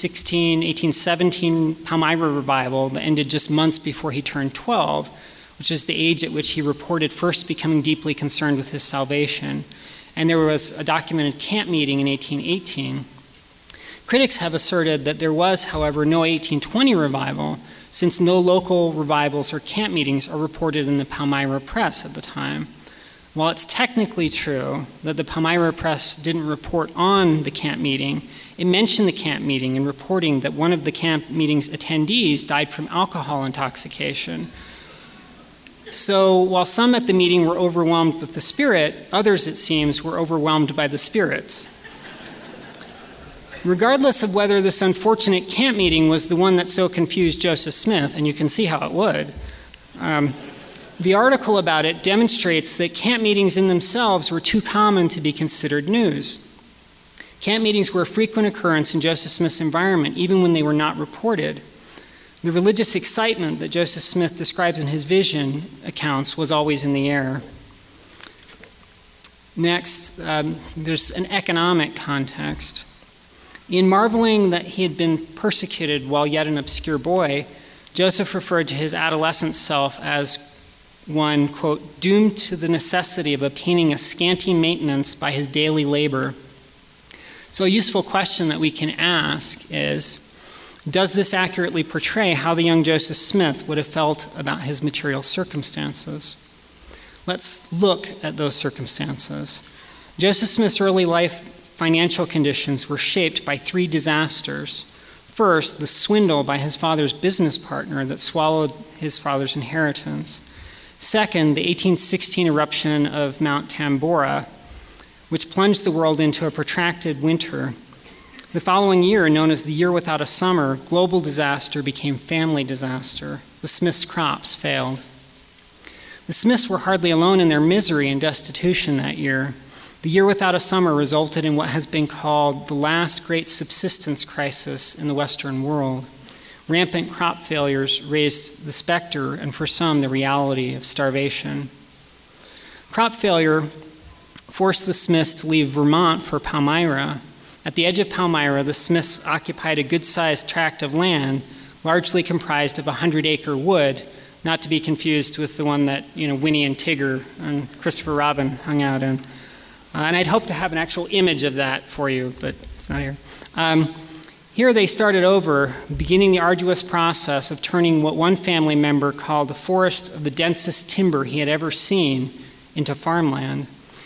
[SPEAKER 3] 1817 Palmyra revival that ended just months before he turned 12, which is the age at which he reported first becoming deeply concerned with his salvation. And there was a documented camp meeting in 1818. Critics have asserted that there was, however, no 1820 revival, since no local revivals or camp meetings are reported in the Palmyra Press at the time. While it's technically true that the Palmyra Press didn't report on the camp meeting, it mentioned the camp meeting in reporting that one of the camp meeting's attendees died from alcohol intoxication. So while some at the meeting were overwhelmed with the Spirit, others, it seems, were overwhelmed by the spirits. Regardless of whether this unfortunate camp meeting was the one that so confused Joseph Smith, and you can see how it would, the article about it demonstrates that camp meetings in themselves were too common to be considered news. Camp meetings were a frequent occurrence in Joseph Smith's environment, even when they were not reported. The religious excitement that Joseph Smith describes in his vision accounts was always in the air. Next, there's an economic context. In marveling that he had been persecuted while yet an obscure boy, Joseph referred to his adolescent self as one, quote, doomed to the necessity of obtaining a scanty maintenance by his daily labor. So a useful question that we can ask is, does this accurately portray how the young Joseph Smith would have felt about his material circumstances? Let's look at those circumstances. Joseph Smith's early life financial conditions were shaped by three disasters. First, the swindle by his father's business partner that swallowed his father's inheritance. Second, the 1816 eruption of Mount Tambora, which plunged the world into a protracted winter. The following year, known as the Year Without a Summer, global disaster became family disaster. The Smiths' crops failed. The Smiths were hardly alone in their misery and destitution that year. The Year Without a Summer resulted in what has been called the last great subsistence crisis in the Western world. Rampant crop failures raised the specter, and for some, the reality of starvation. Crop failure forced the Smiths to leave Vermont for Palmyra. At the edge of Palmyra, the Smiths occupied a good-sized tract of land, largely comprised of a 100-acre wood, not to be confused with the one that Winnie and Tigger and Christopher Robin hung out in. And I'd hoped to have an actual image of that for you, but it's not here. Here they started over, beginning the arduous process of turning what one family member called a forest of the densest timber he had ever seen into farmland.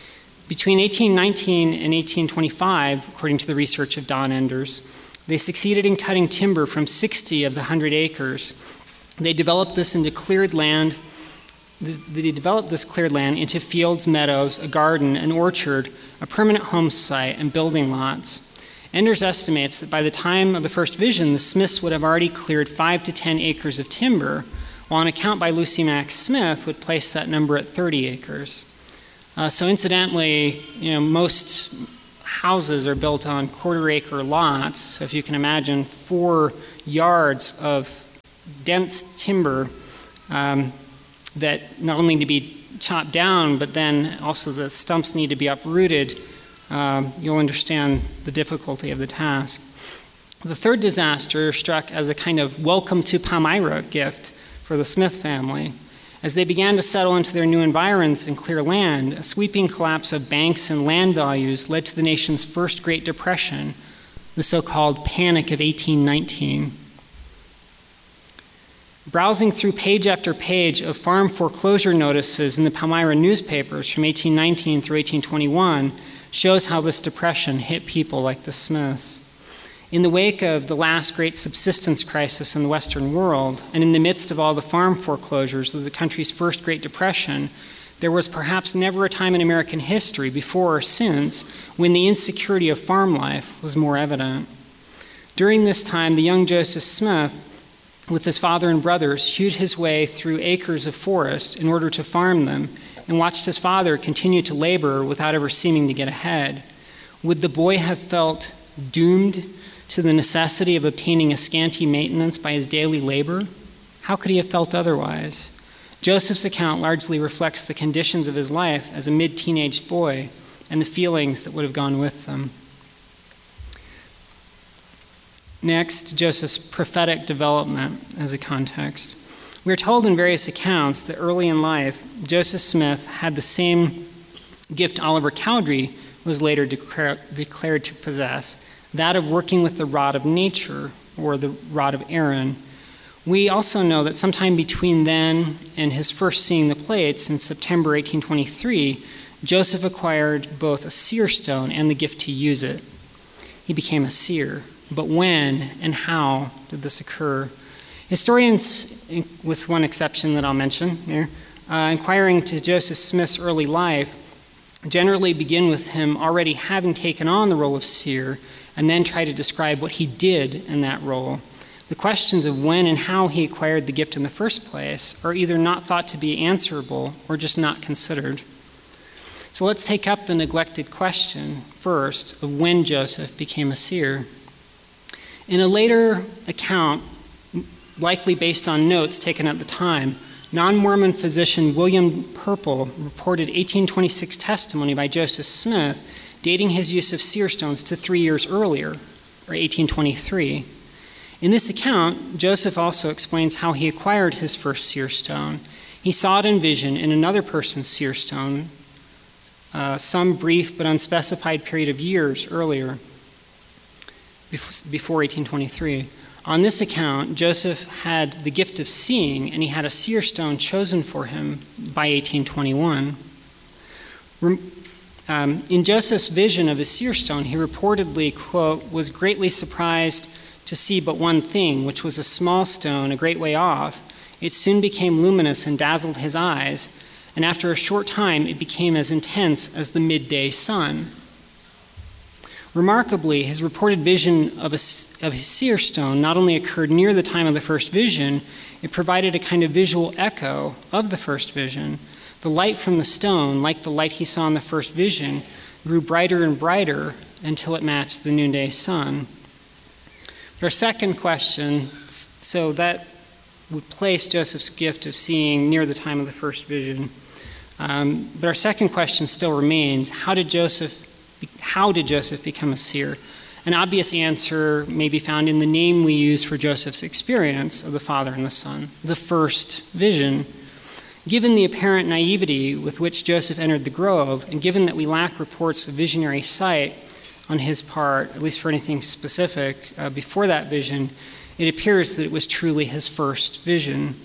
[SPEAKER 3] Between 1819 and 1825, according to the research of Don Enders, they succeeded in cutting timber from 60 of the 100 acres. They developed this into cleared land. They developed this cleared land into fields, meadows, a garden, an orchard, a permanent home site, and building lots. Enders estimates that by the time of the first vision, the Smiths would have already cleared 5 to 10 acres of timber, while an account by Lucy Mack Smith would place that number at 30 acres. So incidentally, most houses are built on quarter-acre lots. So if you can imagine 4 yards of dense timber that not only need to be chopped down, but then also the stumps need to be uprooted, you'll understand the difficulty of the task. The third disaster struck as a kind of welcome to Palmyra gift for the Smith family. As they began to settle into their new environs and clear land, a sweeping collapse of banks and land values led to the nation's first Great Depression, the so-called Panic of 1819. Browsing through page after page of farm foreclosure notices in the Palmyra newspapers from 1819 through 1821 shows how this depression hit people like the Smiths. In the wake of the last great subsistence crisis in the Western world, and in the midst of all the farm foreclosures of the country's first Great Depression, there was perhaps never a time in American history, before or since, when the insecurity of farm life was more evident. During this time, the young Joseph Smith, with his father and brothers, hewed his way through acres of forest in order to farm them, and watched his father continue to labor without ever seeming to get ahead. Would the boy have felt doomed to the necessity of obtaining a scanty maintenance by his daily labor? How could he have felt otherwise? Joseph's account largely reflects the conditions of his life as a mid-teenage boy and the feelings that would have gone with them. Next, Joseph's prophetic development as a context. We are told in various accounts that early in life, Joseph Smith had the same gift Oliver Cowdery was later declared to possess, that of working with the rod of nature, or the rod of Aaron. We also know that sometime between then and his first seeing the plates in September 1823, Joseph acquired both a seer stone and the gift to use it. He became a seer. But when and how did this occur? Historians, with one exception that I'll mention here, inquiring to Joseph Smith's early life, generally begin with him already having taken on the role of seer, and then try to describe what he did in that role. The questions of when and how he acquired the gift in the first place are either not thought to be answerable or just not considered. So let's take up the neglected question first of when Joseph became a seer. In a later account, likely based on notes taken at the time, non-Mormon physician William Purple reported 1826 testimony by Joseph Smith dating his use of seer stones to 3 years earlier, or 1823. In this account, Joseph also explains how he acquired his first seer stone. He saw it in vision in another person's seer stone, some brief but unspecified period of years earlier, before 1823. On this account, Joseph had the gift of seeing, and he had a seer stone chosen for him by 1821. In Joseph's vision of his seer stone, he reportedly, quote, was greatly surprised to see but one thing, which was a small stone a great way off. It soon became luminous and dazzled his eyes, and after a short time it became as intense as the midday sun. Remarkably, his reported vision of his seer stone not only occurred near the time of the first vision, it provided a kind of visual echo of the first vision. The light from the stone, like the light he saw in the first vision, grew brighter and brighter until it matched the noonday sun. But our second question, so that would place Joseph's gift of seeing near the time of the first vision. But our second question still remains, how did Joseph become a seer? An obvious answer may be found in the name we use for Joseph's experience of the Father and the Son, the first vision. Given the apparent naivety with which Joseph entered the grove, and given that we lack reports of visionary sight on his part, at least for anything specific before that vision, it appears that it was truly his first vision.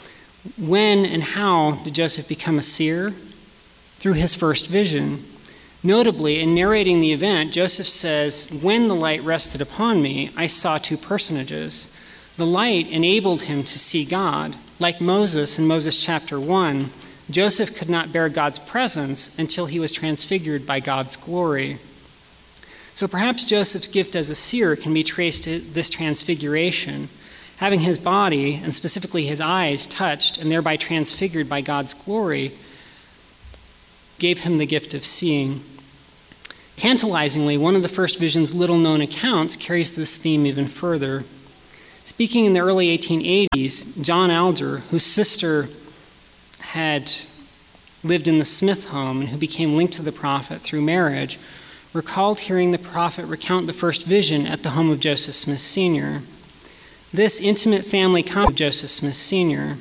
[SPEAKER 3] When and how did Joseph become a seer? Through his first vision. Notably, in narrating the event, Joseph says, "When the light rested upon me, I saw two personages." The light enabled him to see God. Like Moses in Moses chapter 1, Joseph could not bear God's presence until he was transfigured by God's glory. So perhaps Joseph's gift as a seer can be traced to this transfiguration. Having his body, and specifically his eyes, touched and thereby transfigured by God's glory, gave him the gift of seeing. Tantalizingly, one of the first vision's little-known accounts carries this theme even further. Speaking in the early 1880s, John Alger, whose sister had lived in the Smith home and who became linked to the prophet through marriage, recalled hearing the prophet recount the first vision at the home of Joseph Smith Sr. This intimate family comment of Joseph Smith Sr.